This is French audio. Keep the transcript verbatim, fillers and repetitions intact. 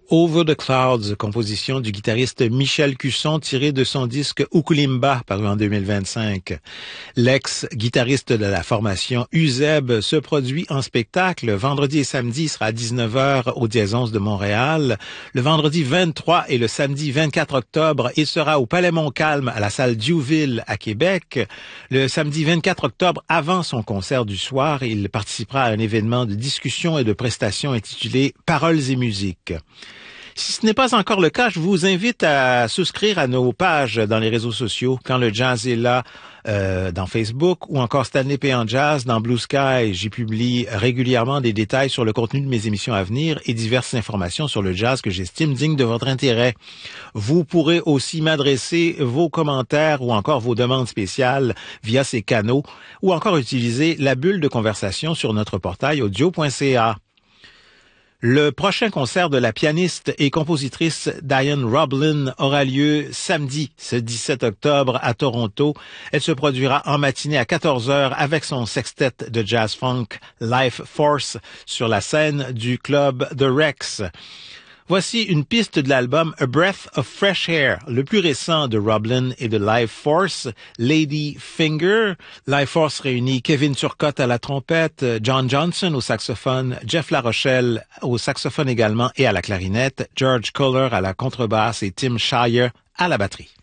Over the Clouds, composition du guitariste Michel Cusson tiré de son disque Ukulimba, paru en deux mille vingt-cinq. L'ex-guitariste de la formation Uzeb se produit en spectacle. Vendredi et samedi, il sera à dix-neuf heures au Dièse onze de Montréal. Le vendredi vingt-trois et le samedi vingt-quatre octobre, il sera au Palais Montcalm à la salle Diouville à Québec. Le samedi vingt-quatre octobre, avant son concert du soir, il participera à un événement de discussion et de prestations intitulé Paroles et musique. Si ce n'est pas encore le cas, je vous invite à souscrire à nos pages dans les réseaux sociaux. Quand le jazz est là, euh, dans Facebook ou encore Stanley P. en Jazz dans Blue Sky, j'y publie régulièrement des détails sur le contenu de mes émissions à venir et diverses informations sur le jazz que j'estime digne de votre intérêt. Vous pourrez aussi m'adresser vos commentaires ou encore vos demandes spéciales via ces canaux ou encore utiliser la bulle de conversation sur notre portail audio point c a. Le prochain concert de la pianiste et compositrice Diane Roblin aura lieu samedi, ce dix-sept octobre à Toronto. Elle se produira en matinée à quatorze heures avec son sextet de jazz funk Life Force sur la scène du club The Rex. Voici une piste de l'album A Breath of Fresh Air, le plus récent de Roblin et de Life Force, Lady Finger. Life Force réunit Kevin Turcotte à la trompette, John Johnson au saxophone, Jeff Larochelle au saxophone également et à la clarinette, George Kohler à la contrebasse et Tim Shire à la batterie.